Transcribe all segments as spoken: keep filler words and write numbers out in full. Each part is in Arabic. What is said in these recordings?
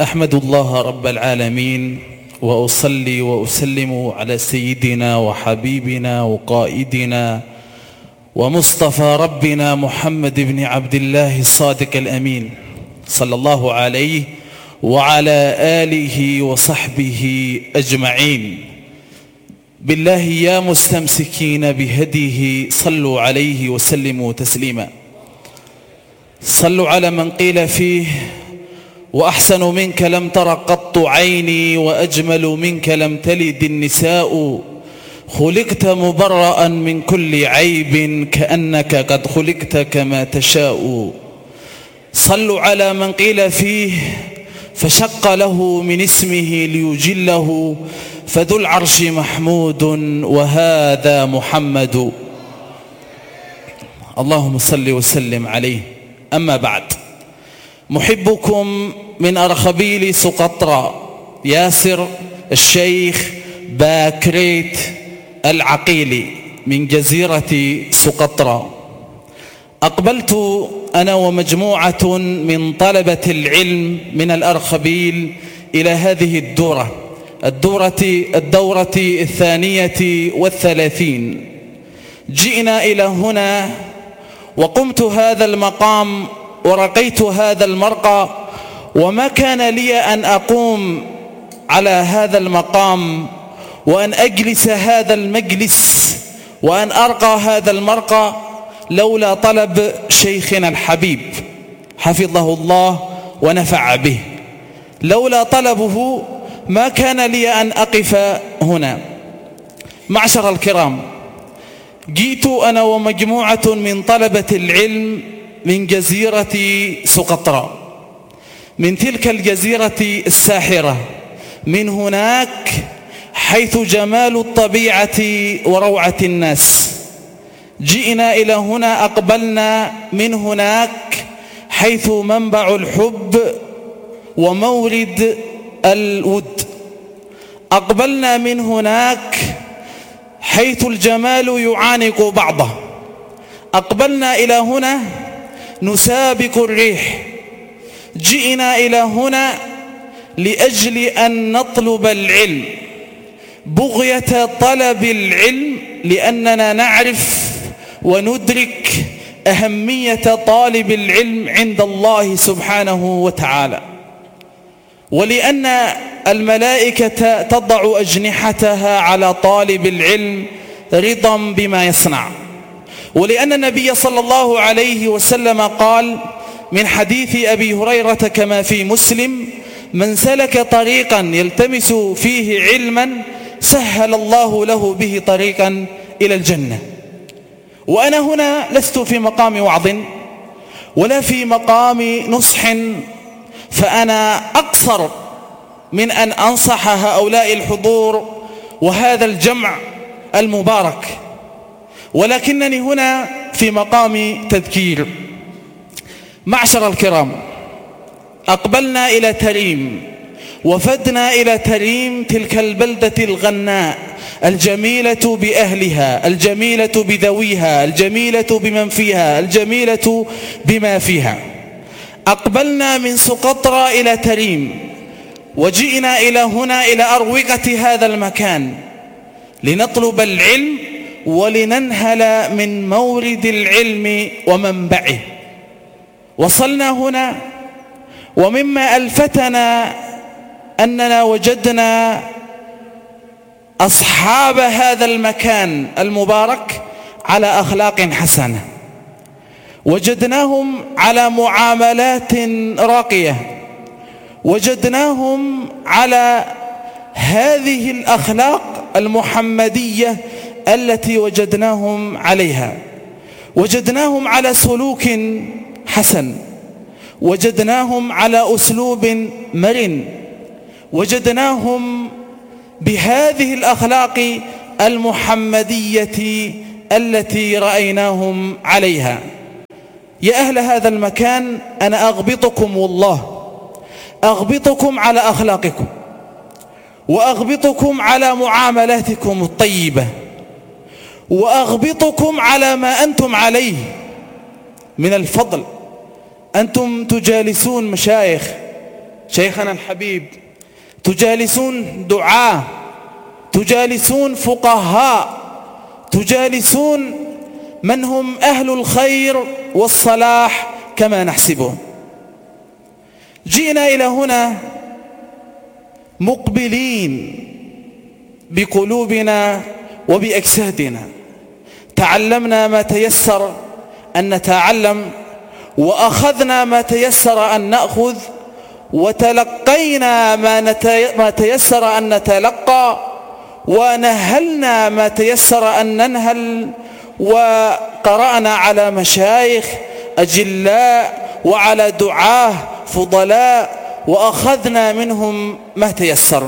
أحمد الله رب العالمين وأصلي وأسلم على سيدنا وحبيبنا وقائدنا ومصطفى ربنا محمد بن عبد الله الصادق الأمين صلى الله عليه وعلى آله وصحبه أجمعين. بالله يا مستمسكين بهديه صلوا عليه وسلموا تسليما. صلوا على من قيل فيه وأحسن منك لم تر قط عيني وأجمل منك لم تلد النساء خلقت مبرأ من كل عيب كأنك قد خلقت كما تشاء. صلوا على من قيل فيه فشق له من اسمه ليجله فذو العرش محمود وهذا محمد. اللهم صل وسلم عليه. أما بعد، محبكم من أرخبيل سقطرى ياسر الشيخ باكريت العقيلي من جزيرة سقطرى. أقبلت أنا ومجموعة من طلبة العلم من الأرخبيل إلى هذه الدورة الدورة الدورة الثانية والثلاثين. جئنا إلى هنا وقمت هذا المقام ورقيت هذا المرقى، وما كان لي أن أقوم على هذا المقام وأن أجلس هذا المجلس وأن أرقى هذا المرقى لولا طلب شيخنا الحبيب حفظه الله ونفع به. لولا طلبه ما كان لي أن أقف هنا. معشر الكرام، جئت أنا ومجموعة من طلبة العلم من جزيرة سقطرى، من تلك الجزيرة الساحرة، من هناك حيث جمال الطبيعة وروعة الناس. جئنا إلى هنا، أقبلنا من هناك حيث منبع الحب ومورد الود. أقبلنا من هناك حيث الجمال يعانق بعضه. أقبلنا إلى هنا نسابق الريح. جئنا إلى هنا لأجل أن نطلب العلم، بغية طلب العلم، لأننا نعرف وندرك أهمية طالب العلم عند الله سبحانه وتعالى، ولأن الملائكة تضع أجنحتها على طالب العلم رضا بما يصنع، ولأن النبي صلى الله عليه وسلم قال من حديث أبي هريرة كما في مسلم: من سلك طريقا يلتمس فيه علما سهل الله له به طريقا إلى الجنة. وأنا هنا لست في مقام وعظ ولا في مقام نصح، فأنا أقصر من أن أنصح هؤلاء الحضور وهذا الجمع المبارك، ولكنني هنا في مقام تذكير. معشر الكرام، أقبلنا إلى تريم، وفدنا إلى تريم، تلك البلدة الغناء الجميلة بأهلها، الجميلة بذويها، الجميلة بمن فيها، الجميلة بما فيها. أقبلنا من سقطرى إلى تريم، وجئنا إلى هنا إلى أروقة هذا المكان لنطلب العلم ولننهل من مورد العلم ومنبعه. وصلنا هنا، ومما ألفتنا أننا وجدنا أصحاب هذا المكان المبارك على أخلاق حسنة، وجدناهم على معاملات راقية، وجدناهم على هذه الأخلاق المحمدية التي وجدناهم عليها، وجدناهم على سلوك حسن، وجدناهم على أسلوب مرن، وجدناهم بهذه الأخلاق المحمدية التي رأيناهم عليها. يا أهل هذا المكان، أنا أغبطكم والله، أغبطكم على أخلاقكم، وأغبطكم على معاملاتكم الطيبة، وأغبطكم على ما أنتم عليه من الفضل. أنتم تجالسون مشايخ شيخنا الحبيب، تجالسون دعاة، تجالسون فقهاء، تجالسون من هم أهل الخير والصلاح كما نحسبه. جئنا إلى هنا مقبلين بقلوبنا وبأجسادنا، تعلمنا ما تيسر أن نتعلم، وأخذنا ما تيسر أن نأخذ، وتلقينا ما تيسر أن نتلقى، ونهلنا ما تيسر أن ننهل، وقرأنا على مشايخ أجلاء وعلى دعاه فضلاء، وأخذنا منهم ما تيسر.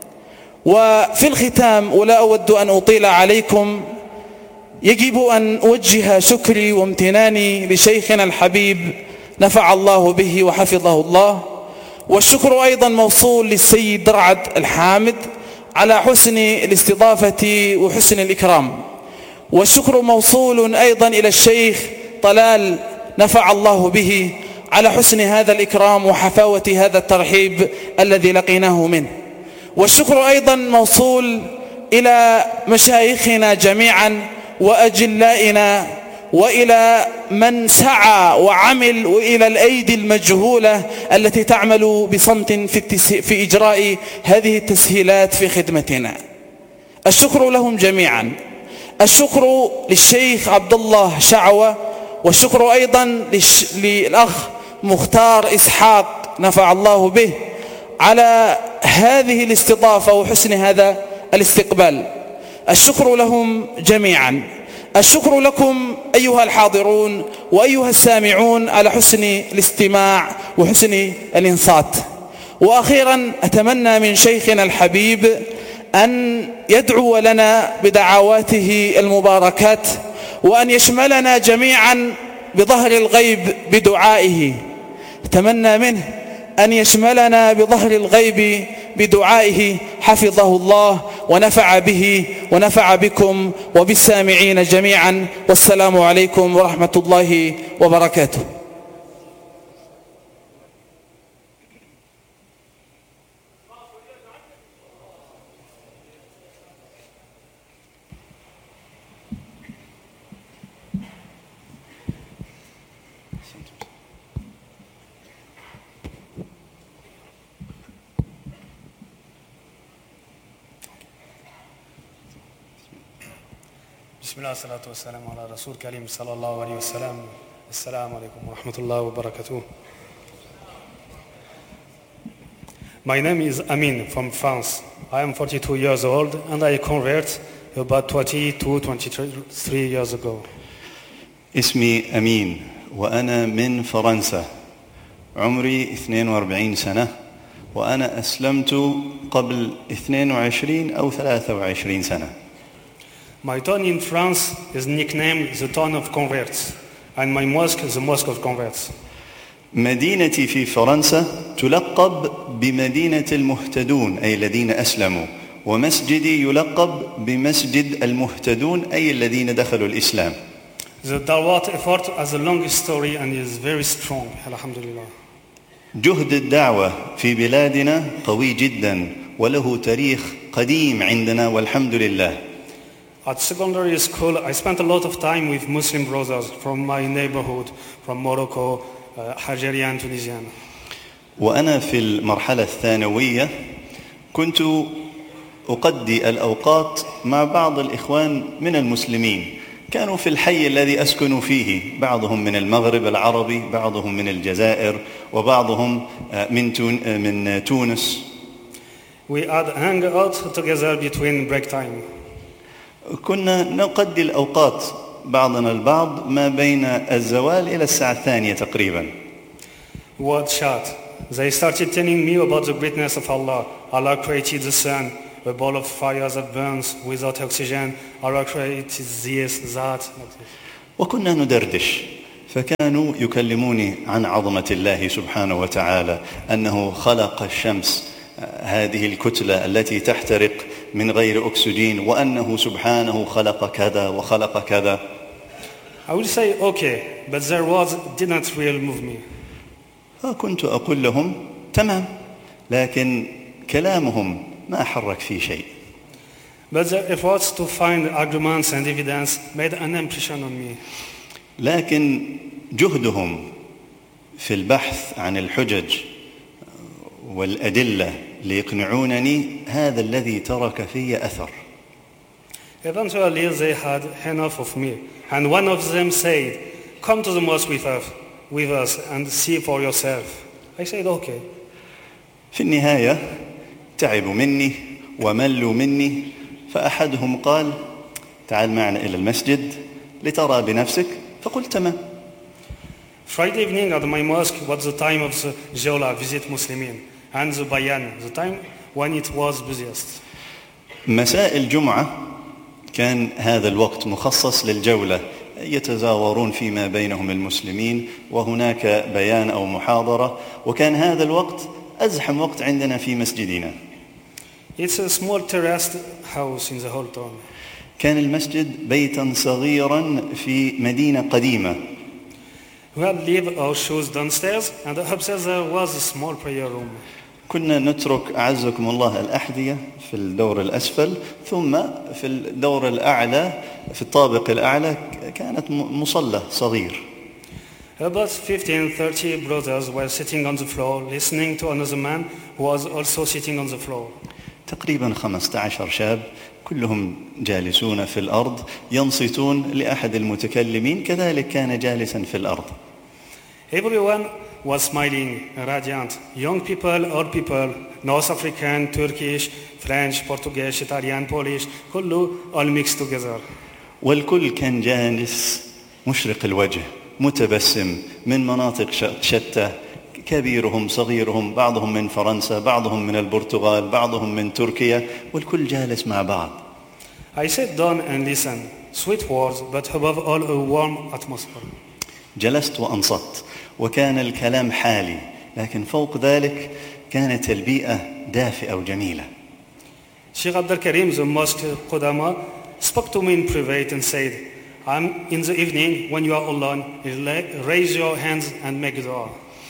وفي الختام، ولا أود أن أطيل عليكم، يجب أن أوجه شكري وامتناني لشيخنا الحبيب نفع الله به وحفظه الله، والشكر أيضا موصول للسيد رعد الحامد على حسن الاستضافة وحسن الإكرام، والشكر موصول أيضا إلى الشيخ طلال نفع الله به على حسن هذا الإكرام وحفاوة هذا الترحيب الذي لقيناه منه، والشكر أيضا موصول إلى مشايخنا جميعا وأجلائنا، وإلى من سعى وعمل، وإلى الأيدي المجهولة التي تعمل بصمت في, في إجراء هذه التسهيلات في خدمتنا. الشكر لهم جميعا. الشكر للشيخ عبد الله شعوة، والشكر أيضا للأخ مختار إسحاق نفع الله به على هذه الاستضافة وحسن هذا الاستقبال. الشكر لهم جميعا. الشكر لكم أيها الحاضرون وأيها السامعون على حسن الاستماع وحسن الإنصات. وأخيرا أتمنى من شيخنا الحبيب أن يدعو لنا بدعواته المباركات، وأن يشملنا جميعا بظهر الغيب بدعائه. أتمنى منه أن يشملنا بظهر الغيب بدعائه، حفظه الله ونفع به ونفع بكم وبالسامعين جميعا، والسلام عليكم ورحمة الله وبركاته. بسم الله والصلاة والسلام على رسول كريم صلى الله عليه وسلم. السلام عليكم ورحمة الله وبركاته. My name is Amin from France. I am forty-two years old and I convert about twenty-two twenty-three years ago. اسمي أمين وأنا من فرنسا. عمري اثنين وأربعين سنة وأنا أسلمت قبل اثنين وعشرين أو ثلاثة وعشرين سنة. My town in France is nicknamed the town of converts, and my mosque is the mosque of converts. مدينتي في فرنسا تلقب بمدينة المهتدون أي الذين أسلموا، ومسجدي يلقب بمسجد المهتدون أي الذين دخلوا الإسلام. The Dawat effort has a long story and is very strong. Alhamdulillah. جهد الدعوة في بلادنا قوي جدا وله تاريخ قديم عندنا والحمد لله. At secondary school, I spent a lot of time with Muslim brothers from my neighborhood, from Morocco, uh, Algeria and Tunisia. وأنا في المرحلة الثانوية كنت أقضي الأوقات مع بعض الإخوان من المسلمين، كانوا في الحي الذي أسكن فيه، بعضهم من المغرب العربي، بعضهم من الجزائر، وبعضهم من من تونس. We had hang out together between break time. كنا نقضي الأوقات بعضنا البعض ما بين الزوال إلى الساعة الثانية تقريبا. What chat? They started telling me about the greatness of Allah. Allah created the sun, a ball of fire that burns without oxygen. Allah created this, that. وكنا ندردش، فكانوا يكلموني عن عظمة الله سبحانه وتعالى، أنه خلق الشمس هذه الكتلة التي تحترق من غير أكسجين، وأنه سبحانه خلق كذا وخلق كذا. I will say okay, but their words did not really move me. فكنت أقول لهم تمام، لكن كلامهم ما حرك فيه شيء. But their efforts to find arguments and evidence made an impression on me. لكن جهدهم في البحث عن الحجج والأدلة ليقنعونني هذا الذي ترك في أثر. Eventually they had enough of me, and one of them said, "Come to the mosque with us, with us and see for yourself." I said, "Okay." في النهاية تعبوا مني وملوا مني، فأحدهم قال: تعال معنا إلى المسجد لترى بنفسك، فقلت تمام. Friday evening at my mosque was the time of the Jawla, visit Muslimin, and the Bayan, the time when it was busiest. مساء الجمعة كان هذا الوقت مخصص للجولة، يتزاورون فيما بينهم المسلمين، وهناك بيان أو محاضرة، وكان هذا الوقت أزحم وقت عندنا في مسجدنا. It's a small terraced house in the whole town. كان المسجد بيتا صغيرا في مدينة قديمة. We had leave our shoes downstairs, and upstairs there was a small prayer room. كنا نترك أعزكم الله الأحذية في الدور الأسفل، ثم في الدور الأعلى في الطابق الأعلى كانت مصلى صغير. About fifteen, thirty brothers were sitting on the floor listening to another man who was also sitting on the floor. تقريبا خمسة عشر شاب كلهم جالسون في الأرض ينصتون لأحد المتكلمين، كذلك كان جالسا في الأرض. Everyone was smiling, radiant. Young people, old people, North African, Turkish, French, Portuguese, Italian, Polish, كله all mixed together. والكل كان جالس مشرق الوجه متبسم من مناطق شتى، كبيرهم صغيرهم، بعضهم من فرنسا، بعضهم من البرتغال، بعضهم من تركيا، والكل جالس مع بعض. I sat down and listened. Sweet words, but above all a warm atmosphere. جلست وأنصت، وكان الكلام حالي، لكن فوق ذلك كانت البيئة دافئة وجميلة. Sheikh Abdul Karim, the mosque Qudama, spoke to me in private and said, "I'm in the evening when you are alone, raise your hands and make dua."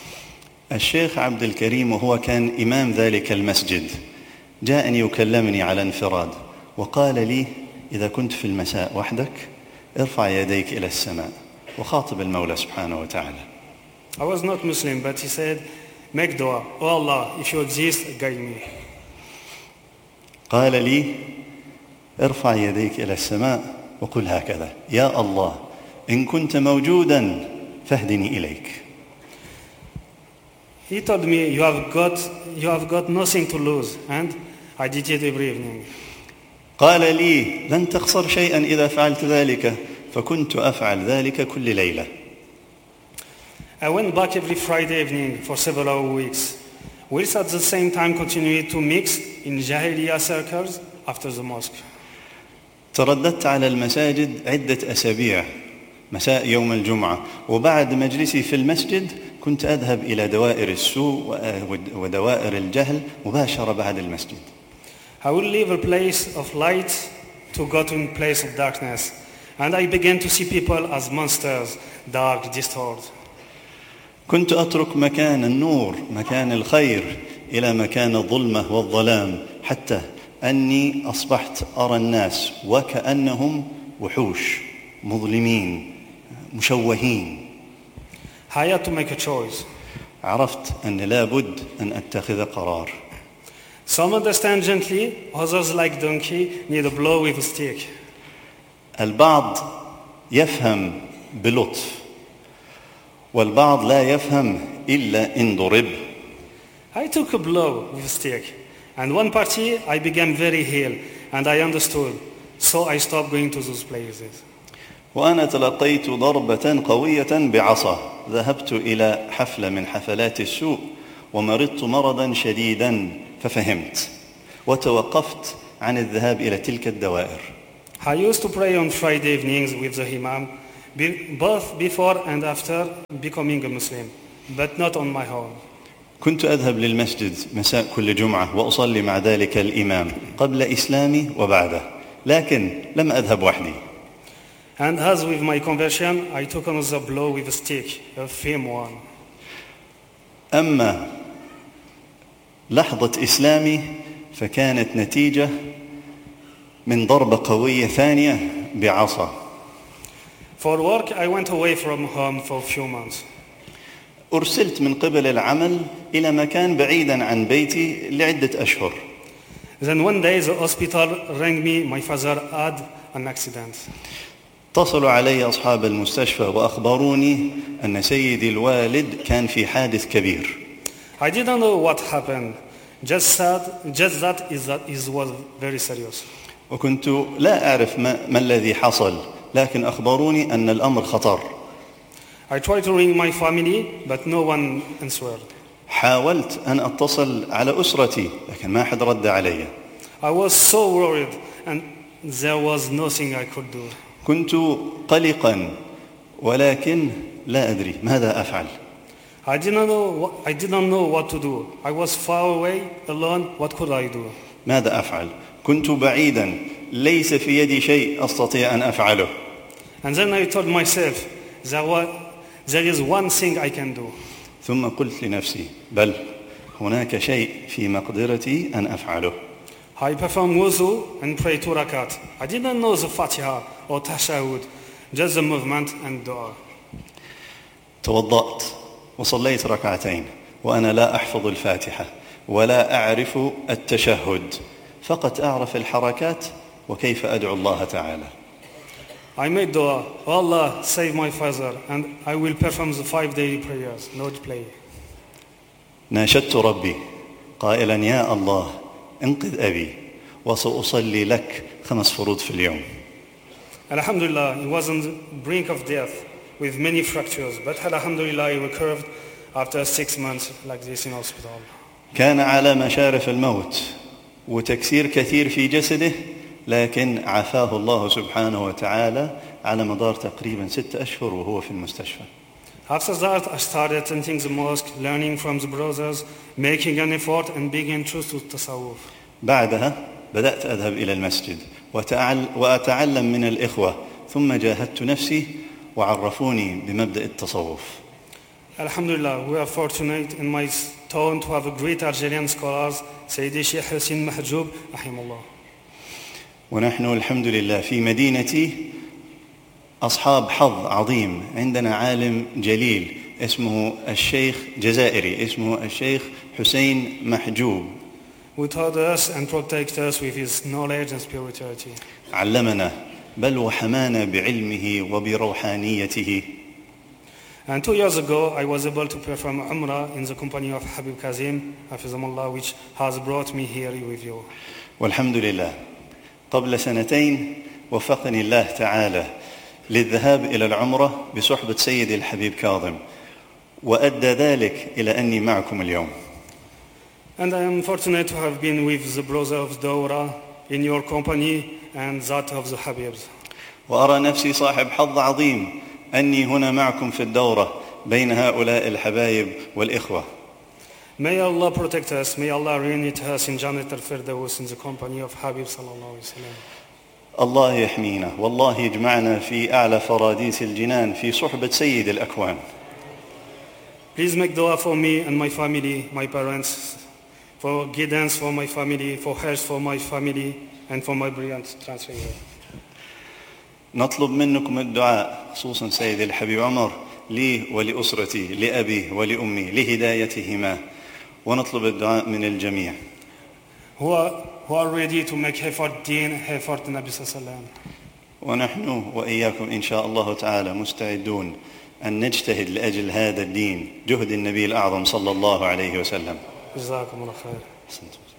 الشيخ عبد الكريم وهو كان إمام ذلك المسجد جاءني يكلمني على انفراد، وقال لي: إذا كنت في المساء وحدك ارفع يديك إلى السماء وخاطب المولى سبحانه وتعالى. I was not Muslim, but he said, "Make dua. Oh Allah, if you exist, guide me." قال لي: ارفع يديك إلى السماء وقل هكذا: يا الله إن كنت موجودا فاهدني إليك. He told me, you have got, you have got nothing to lose, and I did it every evening. قال لي: لن تخسر شيئا إذا فعلت ذلك، فكنت أفعل ذلك كل ليلة. I went back every Friday evening for several weeks, whilst at the same time continued to mix in Jahiliyyah circles after the mosque. ترددت على المساجد عدة أسابيع مساء يوم الجمعة، وبعد مجلسي في المسجد كنت أذهب إلى دوائر السوء ودوائر الجهل مباشرة بعد المسجد. I will leave a place of light to go to a place of darkness, and I began to see people as monsters, dark, distorted. كنت أترك مكان النور، مكان الخير، إلى مكان الظلمة والظلام، حتى أني أصبحت أرى الناس وكأنهم وحوش مظلمين مشوهين. I had to make a choice. عرفت أن لا بد أن أتخذ قرار. Some understand gently, others like donkey need a blow with a stick. البعض يفهم بلطف، والبعض لا يفهم إلا إن ضرب. I took a blow with a stick, and one party I became very ill, and I understood, so I stopped going to those places. وأنا تلقيت ضربة قوية بعصا، ذهبت إلى حفلة من حفلات السوء ومرضت مرضا شديدا، ففهمت وتوقفت عن الذهاب إلى تلك الدوائر. I used to pray on Friday evenings with the Imam, both before and after becoming a Muslim, but not on my own. كنت أذهب للمسجد مساء كل جمعة وأصلي مع ذلك الإمام قبل إسلامي وبعده، لكن لم أذهب وحدي. And as with my conversion, I took another blow with a stick, a firm one. أما لحظة إسلامي فكانت نتيجة من ضربة قوية ثانية بعصا. For work, I went away from home for a few months. أرسلت من قبل العمل إلى مكان بعيدا عن بيتي لعدة أشهر. Then one day the hospital rang me, my father had an accident. اتصلوا علي أصحاب المستشفى وأخبروني أن سيدي الوالد كان في حادث كبير. I didn't know what happened. Just said, just that is that it was very serious. وكنت لا أعرف ما, ما الذي حصل، لكن أخبروني أن الأمر خطر. I tried to ring my family, but no one answered. حاولت أن أتصل على أسرتي لكن ما حد رد علي. I was so worried and there was nothing I could do. كنت قلقا ولكن لا أدري ماذا أفعل. I didn't know what, I didn't know what to do. I was far away, alone. What could I do? ماذا أفعل؟ كنت بعيدا ليس في يدي شيء أستطيع أن أفعله. And then I told myself, there, was, there is one thing I can do. ثم قلت لنفسي بل هناك شيء في مقدرتي أن أفعله. I performed wuzu and prayed two rakat. I didn't know the Fatiha or Tashahud, just the movement and dua. توضأت وصليت ركعتين وأنا لا أحفظ الفاتحة ولا أعرف التشهد، فقط أعرف الحركات وكيف أدعو الله تعالى. I made dua, oh Allah, save my father, and I will perform the five daily prayers, no play. ناشدت ربي قائلا يا الله انقذ أبي وسأصلي لك خمس فروض في اليوم. Alhamdulillah, he was on the brink of death with many fractures, but Alhamdulillah, he recovered after six months like this in hospital. كان على مشارف الموت وتكسير كثير في جسده، لكن عافاه الله سبحانه وتعالى على مدار تقريبا ست أشهر وهو في المستشفى. After that, I started attending the mosque, learning from the brothers, making an effort and being introduced to tasawwuf. بعدها بدأت أذهب إلى المسجد وأتعلم من الإخوة، ثم جاهدت نفسي وعرفوني بمبدأ التصوف. Alhamdulillah, we are fortunate in my town to have a great Algerian scholars, Sayyidi Sheikh Hussein Mahjoub, rahimahullah. ونحن الحمد لله في مدينتي أصحاب حظ عظيم، عندنا عالم جليل اسمه الشيخ جزائري اسمه الشيخ حسين محجوب. Who taught us and protect us with his knowledge and spirituality. علمنا بل وحمانا بعلمه وبروحانيته. And two years ago, I was able to perform Umrah in the company of Habib Kazim, Hafizahullah, which has brought me here with you. والحمد لله قبل سنتين وفقني الله تعالى للذهاب إلى العمرة بصحبة سيدي الحبيب كاظم، وأدى ذلك إلى أني معكم اليوم. And I am fortunate to have been with the brother of Dawra in your company and that of the Habibs. وأرى نفسي صاحب حظ عظيم أني هنا معكم في الدورة بين هؤلاء الحبايب والإخوة. May Allah protect us. May Allah reunite us in Jannat al-Firdaus in the company of Habib sallallahu alaihi wasallam. الله يحمينا والله يجمعنا في أعلى فراديس الجنان في صحبة سيد الأكوان. Please make dua for me and my family, my parents, for guidance for my family, for health for my family, and for my brilliant translator. نطلب منكم الدعاء خصوصا سيدي الحبيب عمر لي ولأسرتي لأبي ولأمي لهدايتهما، ونطلب الدعاء من الجميع. Who are, who are ready to make effort deen, effort Nabi sallallahu alaihi wasallam. ونحن وإياكم إن شاء الله تعالى مستعدون أن نجتهد لأجل هذا الدين جهد النبي الأعظم صلى الله عليه وسلم. جزاكم الله خير.